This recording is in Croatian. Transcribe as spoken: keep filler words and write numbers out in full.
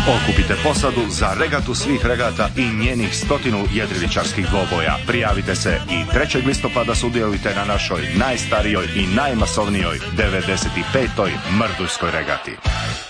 Okupite posadu za regatu svih regata i njenih stotinu jedriličarskih dvoboja. Prijavite se i trećeg listopada sudjelujte na našoj najstarijoj i najmasovnijoj devedeset petoj Mrdulskoj regati.